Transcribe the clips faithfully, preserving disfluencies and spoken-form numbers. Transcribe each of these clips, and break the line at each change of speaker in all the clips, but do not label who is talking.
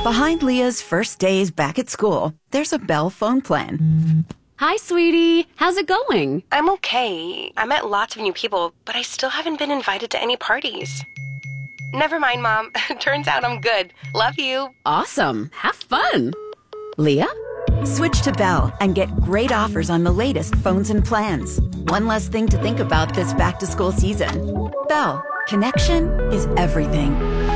Behind Leah's first days back at school, there's a Bell phone plan.
Hi, sweetie. How's it going?
I'm okay. I met lots of new people, but I still haven't been invited to any parties. Never mind, Mom. Turns out I'm good. Love you.
Awesome. Have fun. Leah?
Switch to Bell and get great offers on the latest phones and plans. One less thing to think about this back-to-school season. Bell. Connection is everything.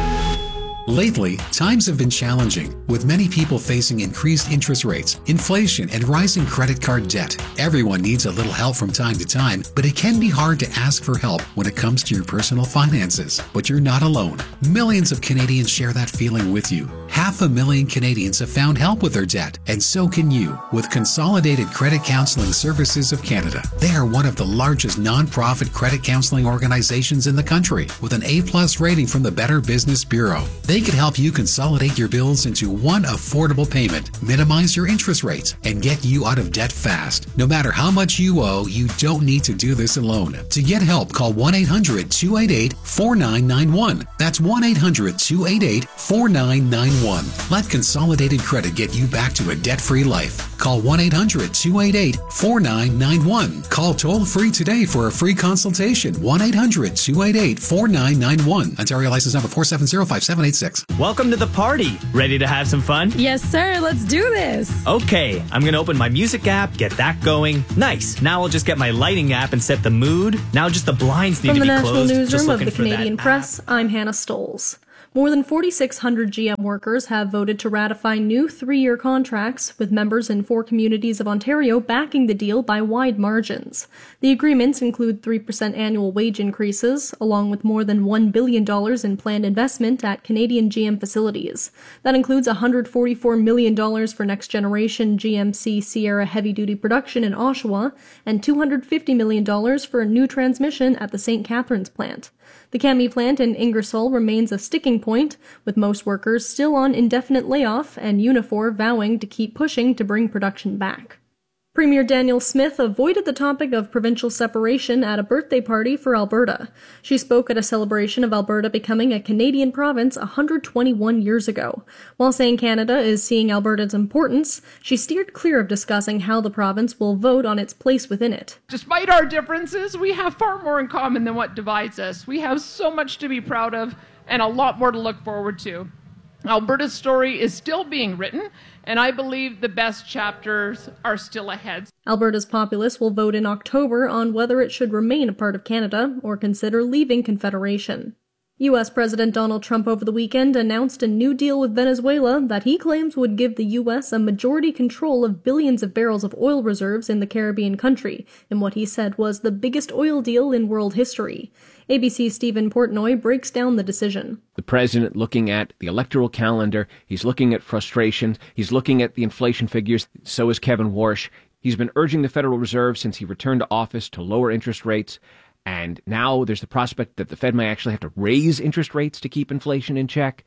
Lately, times have been challenging, with many people facing increased interest rates, inflation, and rising credit card debt. Everyone needs a little help from time to time, but it can be hard to ask for help when it comes to your personal finances. But you're not alone. Millions of Canadians share that feeling with you. Half a million Canadians have found help with their debt, and so can you with Consolidated Credit Counseling Services of Canada. They are one of the largest non-profit credit counseling organizations in the country, with an A plus rating from the Better Business Bureau. They can help you consolidate your bills into one affordable payment, minimize your interest rates, and get you out of debt fast. No matter how much you owe, you don't need to do this alone. To get help, call one eight hundred, two eight eight, four nine nine one. That's one eight hundred, two eight eight, four nine nine one. Let Consolidated Credit get you back to a debt-free life. Call one eight hundred, two eight eight, four nine nine one. Call toll-free today for a free consultation. one eight hundred, two eight eight, four nine nine one. Ontario license number four seven zero five seven eight six.
Welcome to the party. Ready to have some fun?
Yes, sir. Let's do this.
Okay, I'm going to open my music app, get that going. Nice. Now I'll just get my lighting app and set the mood. Now just the blinds need
From
to
the
be
National
closed.
Newsroom
Just
of the
looking for
Canadian
that
Press,
app.
I'm Hannah Stoles. More than forty-six hundred G M workers have voted to ratify new three-year contracts, with members in four communities of Ontario backing the deal by wide margins. The agreements include three percent annual wage increases, along with more than one billion dollars in planned investment at Canadian G M facilities. That includes one hundred forty-four million dollars for next-generation G M C Sierra heavy-duty production in Oshawa, and two hundred fifty million dollars for a new transmission at the Saint Catharines plant. The C A M I plant in Ingersoll remains a sticking point, with most workers still on indefinite layoff and Unifor vowing to keep pushing to bring production back. Premier Danielle Smith avoided the topic of provincial separation at a birthday party for Alberta. She spoke at a celebration of Alberta becoming a Canadian province one hundred twenty-one years ago. While saying Canada is seeing Alberta's importance, she steered clear of discussing how the province will vote on its place within it.
Despite our differences, we have far more in common than what divides us. We have so much to be proud of and a lot more to look forward to. Alberta's story is still being written, and I believe the best chapters are still ahead.
Alberta's populace will vote in October on whether it should remain a part of Canada or consider leaving Confederation. U S President Donald Trump over the weekend announced a new deal with Venezuela that he claims would give the U S a majority control of billions of barrels of oil reserves in the Caribbean country, in what he said was the biggest oil deal in world history. A B C's Stephen Portnoy breaks down the decision.
The president looking at the electoral calendar, he's looking at frustration, he's looking at the inflation figures, so is Kevin Warsh. He's been urging the Federal Reserve since he returned to office to lower interest rates, and now there's the prospect that the Fed may actually have to raise interest rates to keep inflation in check.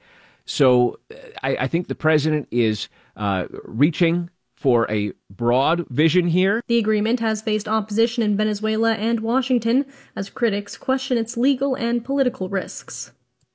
So I, I think the president is uh, reaching for a broad vision here.
The agreement has faced opposition in Venezuela and Washington as critics question its legal and political risks.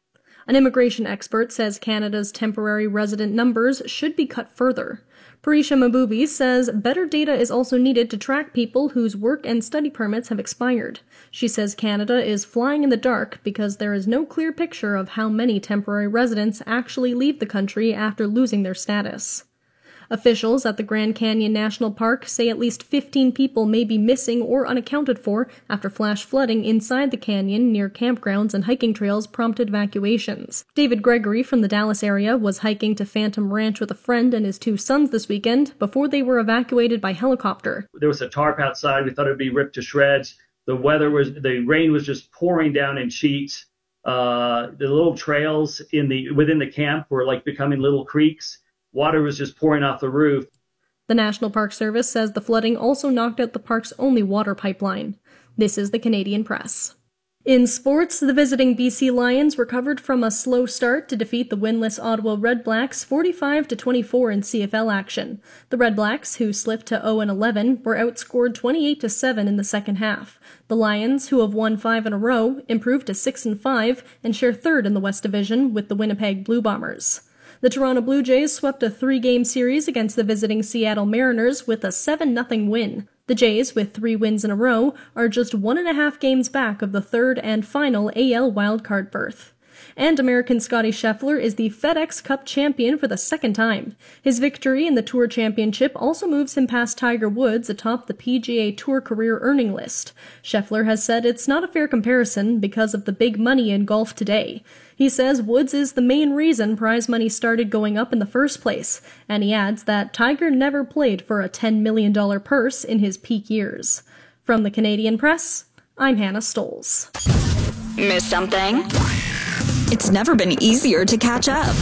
An immigration expert says Canada's temporary resident numbers should be cut further. Parisha Mabubi says better data is also needed to track people whose work and study permits have expired. She says Canada is flying in the dark because there is no clear picture of how many temporary residents actually leave the country after losing their status. Officials at the Grand Canyon National Park say at least fifteen people may be missing or unaccounted for after flash flooding inside the canyon near campgrounds and hiking trails prompted evacuations. David Gregory from the Dallas area was hiking to Phantom Ranch with a friend and his two sons this weekend before they were evacuated by helicopter.
There was a tarp outside. We thought it would be ripped to shreds. The weather was, the rain was just pouring down in sheets. Uh, the little trails in the within the camp were like becoming little creeks. Water was just pouring off the roof.
The National Park Service says the flooding also knocked out the park's only water pipeline. This is the Canadian Press. In sports, the visiting B C Lions recovered from a slow start to defeat the winless Ottawa Redblacks forty-five to twenty-four in C F L action. The Redblacks, who slipped to oh and eleven, were outscored twenty-eight to seven in the second half. The Lions, who have won five in a row, improved to six and five and share third in the West Division with the Winnipeg Blue Bombers. The Toronto Blue Jays swept a three-game series against the visiting Seattle Mariners with a seven nothing win. The Jays, with three wins in a row, are just one and a half games back of the third and final A L wildcard berth. And American Scotty Scheffler is the FedEx Cup champion for the second time. His victory in the Tour Championship also moves him past Tiger Woods atop the P G A Tour career earning list. Scheffler has said it's not a fair comparison because of the big money in golf today. He says Woods is the main reason prize money started going up in the first place, and he adds that Tiger never played for a ten million dollars purse in his peak years. From the Canadian Press, I'm Hannah Stoles.
Miss something? It's never been easier to catch up.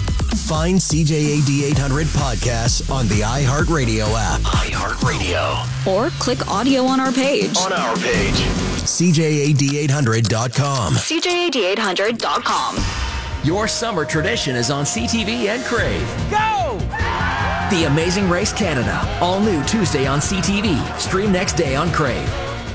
Find C J A D eight hundred podcasts on the iHeartRadio app.
iHeartRadio. Or click audio on our page.
On our page. C J A D eight hundred dot com.
C J A D eight hundred dot com.
Your summer tradition is on C T V and Crave.
Go!
The Amazing Race Canada. All new Tuesday on C T V. Stream next day on Crave.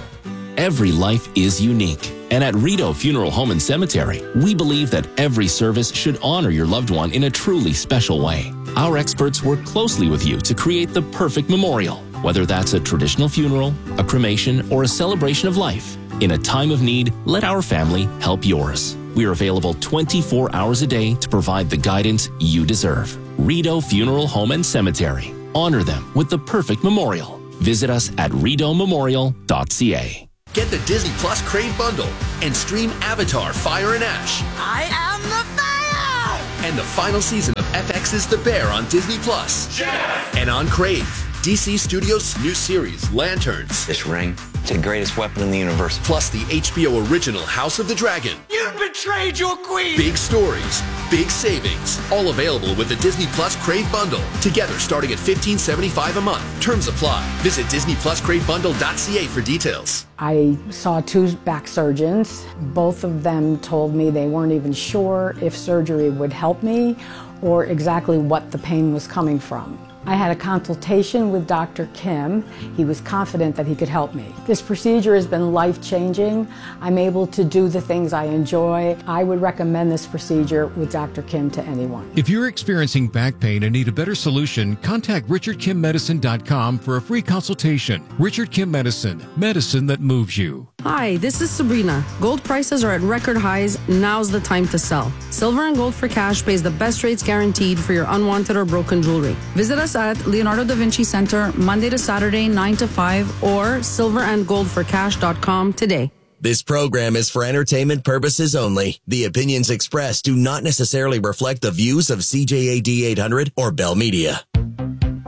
Every life is unique. And at Rideau Funeral Home and Cemetery, we believe that every service should honor your loved one in a truly special way. Our experts work closely with you to create the perfect memorial, whether that's a traditional funeral, a cremation, or a celebration of life. In a time of need, let our family help yours. We are available twenty-four hours a day to provide the guidance you deserve. Rideau Funeral Home and Cemetery. Honor them with the perfect memorial. Visit us at rideau memorial dot c a.
Get the Disney Plus Crave bundle and stream Avatar: Fire and Ash.
I am the fire!
And the final season of F X's The Bear on Disney Plus.
Yeah!
And on Crave, D C Studios' new series, Lanterns.
This ring, it's the greatest weapon in the universe.
Plus the H B O original House of the Dragon.
You betrayed your queen!
Big stories, big savings. All available with the Disney Plus Crave bundle. Together starting at fifteen seventy-five a month. Terms apply. Visit disney plus crave bundle dot c a for details.
I saw two back surgeons. Both of them told me they weren't even sure if surgery would help me or exactly what the pain was coming from. I had a consultation with Doctor Kim. He was confident that he could help me. This procedure has been life-changing. I'm able to do the things I enjoy. I would recommend this procedure with Doctor Kim to anyone.
If you're experiencing back pain and need a better solution, contact richard kim medicine dot com for a free consultation. Richard Kim Medicine, medicine that moves you.
Hi, this is Sabrina. Gold prices are at record highs. Now's the time to sell. Silver and Gold for Cash pays the best rates guaranteed for your unwanted or broken jewelry. Visit us at Leonardo da Vinci Center Monday to Saturday, nine to five, or silver and gold for cash dot com today.
This program is for entertainment purposes only. The opinions expressed do not necessarily reflect the views of C J A D eight hundred or Bell Media.